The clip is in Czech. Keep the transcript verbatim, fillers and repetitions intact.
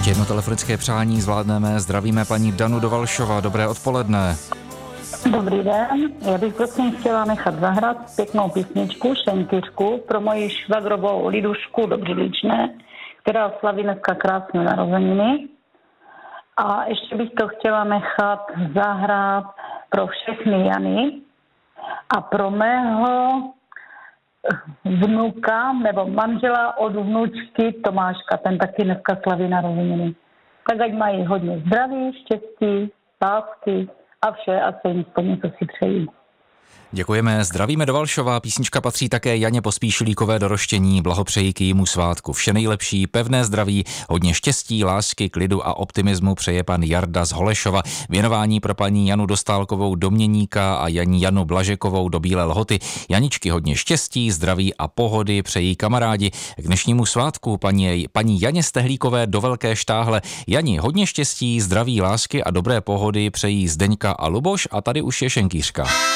Ještě jedno telefonické přání zvládneme. Zdravíme paní Danu do Valšova. Dobré odpoledne. Dobrý den, já bych prosím chtěla nechat zahrát pěknou písničku, šenkyřku pro moji švagrovou Lidušku do Břidličné, která slaví dneska krásné narozeniny. A ještě bych to chtěla nechat zahrát pro všechny Jany a pro mého vnuka nebo manžela od vnučky Tomáška, ten taky dneska slaví narozeniny. Tak ať mají hodně zdraví, štěstí, lásky a vše a se jim splní, co si přejí. Děkujeme, zdravíme do Valšova. Písnička patří také Janě Pospíšilíkové do Roštění. Blahopřeji k jejímu svátku vše nejlepší, pevné zdraví, hodně štěstí, lásky, klidu a optimismu přeje pan Jarda z Holešova. Věnování pro paní Janu Dostálkovou do Měníka a Janí Janu Blažekovou do Bílé Lhoty. Janičky hodně štěstí, zdraví a pohody přejí kamarádi. K dnešnímu svátku paní, paní Janě Stehlíkové do Velké Štáhle. Jani hodně štěstí, zdraví, lásky a dobré pohody přejí Zdeňka a Luboš a tady už je šenkýřka.